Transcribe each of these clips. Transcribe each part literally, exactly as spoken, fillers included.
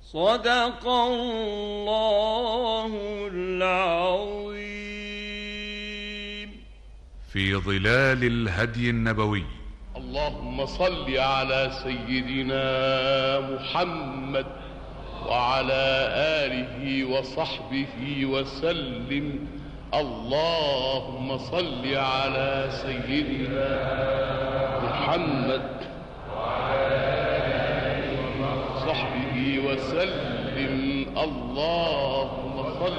صدق الله العظيم. في ظلال الهدي النبوي. اللهم صل على سيدنا محمد وعلى آله وصحبه وسلم. اللهم صل على سيدنا محمد وعلى آله وصحبه وسلم. اللهم صل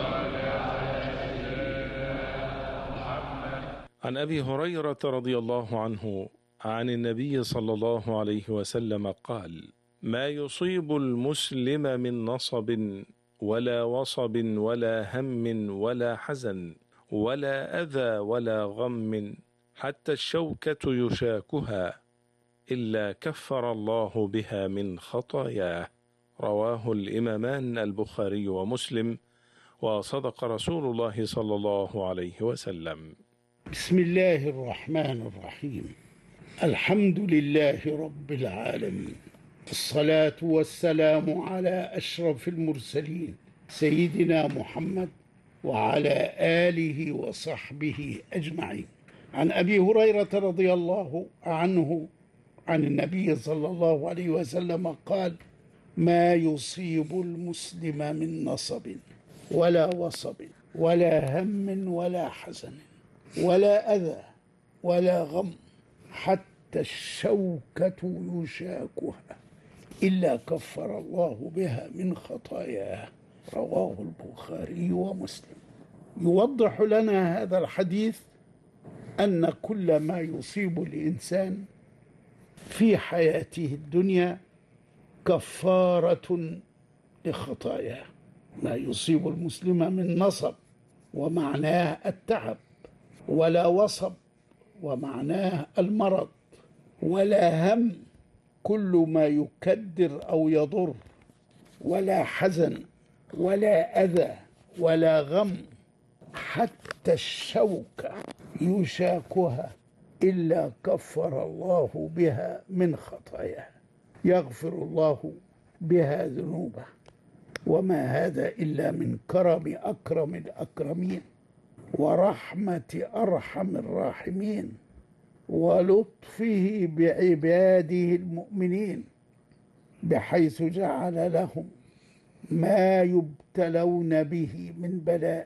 عن أبي هريرة رضي الله عنه عن النبي صلى الله عليه وسلم قال: ما يصيب المسلم من نصب ولا وصب ولا هم ولا حزن ولا أذى ولا غم حتى الشوكة يشاكها إلا كفر الله بها من خطاياه. رواه الإمامان البخاري ومسلم، وصدق رسول الله صلى الله عليه وسلم. بسم الله الرحمن الرحيم. الحمد لله رب العالمين، الصلاة والسلام على أشرف المرسلين سيدنا محمد وعلى آله وصحبه أجمعين. عن أبي هريرة رضي الله عنه عن النبي صلى الله عليه وسلم قال: ما يصيب المسلم من نصب ولا وصب ولا هم ولا حزن ولا أذى ولا غم حتى الشوكة يشاكها إلا كفر الله بها من خطاياه. رواه البخاري ومسلم. يوضح لنا هذا الحديث أن كل ما يصيب الإنسان في حياته الدنيا كفارة لخطاياه. ما يصيب المسلم من نصب ومعناه التعب، ولا وصب ومعناه المرض، ولا هم كل ما يكدر أو يضر، ولا حزن ولا أذى ولا غم حتى الشوكة يشاكها إلا كفر الله بها من خطاياه. يغفر الله بها ذنوبه، وما هذا إلا من كرم أكرم الأكرمين ورحمة أرحم الراحمين ولطفه بعباده المؤمنين، بحيث جعل لهم ما يبتلون به من بلاء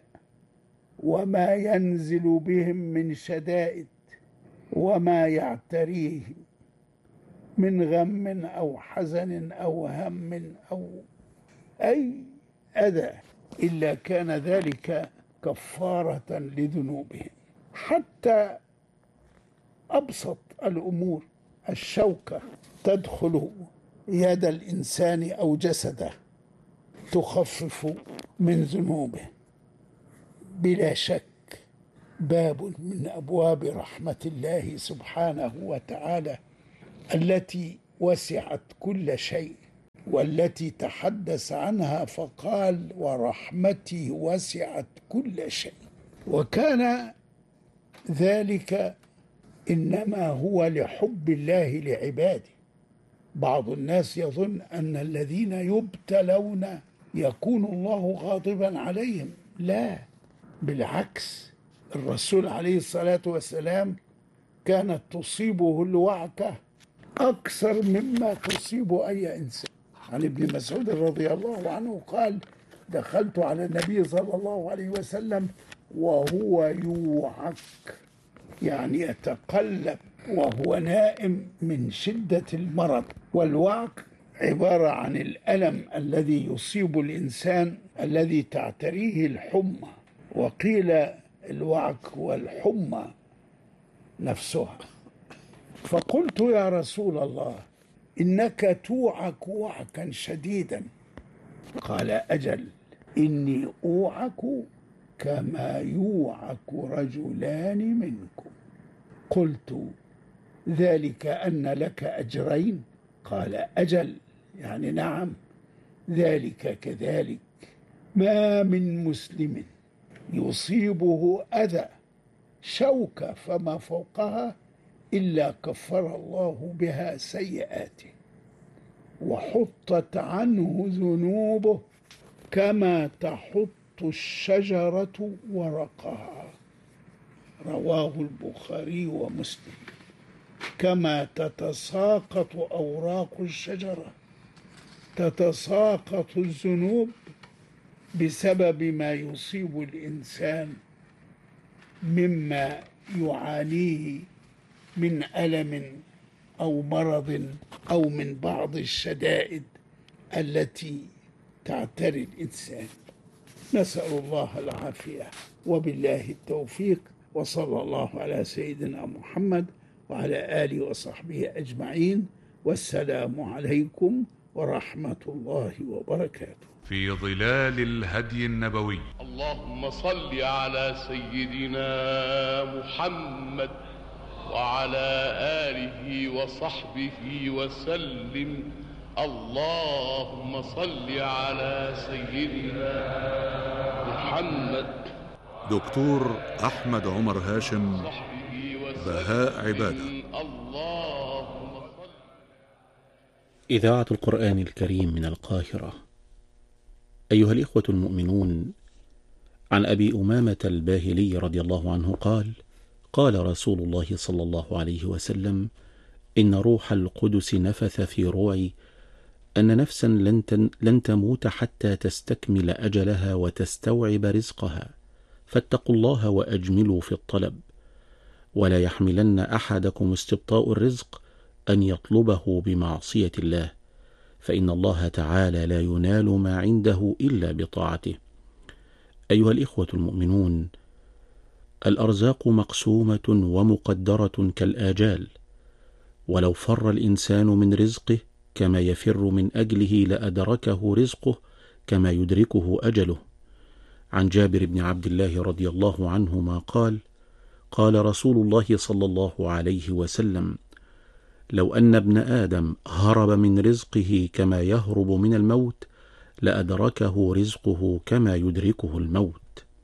وما ينزل بهم من شدائد وما يعتريهم من غم أو حزن أو هم أو أي أذى، إلا كان ذلك كفارة لذنوبهم. حتى أبسط الأمور، الشوكة تدخل يد الإنسان أو جسده تخفف من ذنوبه بلا شك. باب من أبواب رحمة الله سبحانه وتعالى التي وسعت كل شيء، والتي تحدث عنها فقال: ورحمتي وسعت كل شيء. وكان ذلك إنما هو لحب الله لعباده. بعض الناس يظن أن الذين يبتلون يكون الله غاضبا عليهم. لا، بالعكس، الرسول عليه الصلاة والسلام كانت تصيبه الوعكة أكثر مما تصيب أي إنسان. عن ابن مسعود رضي الله عنه قال: دخلت على النبي صلى الله عليه وسلم وهو يوعك، يعني يتقلب وهو نائم من شدة المرض. والوعك عبارة عن الألم الذي يصيب الإنسان الذي تعتريه الحمى، وقيل الوعك هو الحمى نفسها. فقلت: يا رسول الله، إنك توعك وعكا شديدا. قال: أجل، إني أوعك كما يوعك رجلان منكم. قلت: ذلك أن لك أجرين؟ قال: أجل، يعني نعم، ذلك كذلك. ما من مسلم يصيبه أذى شوكة فما فوقها إلا كفر الله بها سيئاته وحطت عنه ذنوبه كما تحط الشجرة ورقها. رواه البخاري ومسلم. كما تتساقط أوراق الشجرة تتساقط الذنوب بسبب ما يصيب الإنسان مما يعانيه من ألم أو مرض أو من بعض الشدائد التي تعتري الإنسان. نسأل الله العافية وبالله التوفيق، وصلى الله على سيدنا محمد وعلى آله وصحبه أجمعين، والسلام عليكم ورحمة الله وبركاته. في ظلال الهدي النبوي. اللهم صل على سيدنا محمد وعلى آله وصحبه وسلم. اللهم صل على سيدنا محمد. دكتور أحمد عمر هاشم، بهاء عبادة. اللهم صل. إذاعة القرآن الكريم من القاهرة. أيها الإخوة المؤمنون، عن أبي أمامة الباهلي رضي الله عنه قال: قال رسول الله صلى الله عليه وسلم: إن روح القدس نفث في روعي أن نفسا لن, لن تموت حتى تستكمل أجلها وتستوعب رزقها، فاتقوا الله وأجملوا في الطلب، ولا يحملن أحدكم استبطاء الرزق أن يطلبه بمعصية الله، فإن الله تعالى لا ينال ما عنده إلا بطاعته. أيها الإخوة المؤمنون، الأرزاق مقسومة ومقدرة كالآجال، ولو فر الإنسان من رزقه كما يفر من أجله لأدركه رزقه كما يدركه أجله. عن جابر بن عبد الله رضي الله عنهما قال: قال رسول الله صلى الله عليه وسلم: لو أن ابن آدم هرب من رزقه كما يهرب من الموت لأدركه رزقه كما يدركه الموت.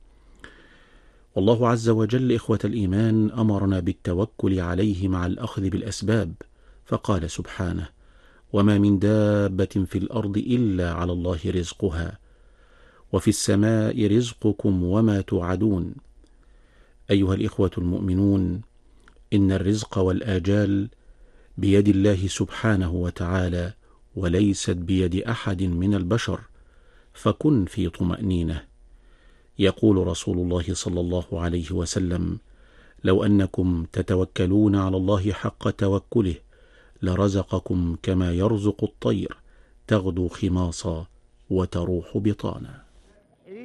والله عز وجل إخوة الإيمان أمرنا بالتوكل عليه مع الأخذ بالأسباب، فقال سبحانه: وما من دابة في الأرض إلا على الله رزقها وفي السماء رزقكم وما توعدون. أيها الإخوة المؤمنون، إن الرزق والآجال بيد الله سبحانه وتعالى، وليست بيد أحد من البشر، فكن في طمأنينة. يقول رسول الله صلى الله عليه وسلم: لو أنكم تتوكلون على الله حق توكله لرزقكم كما يرزق الطير، تغدو خماصا وتروح بطانا.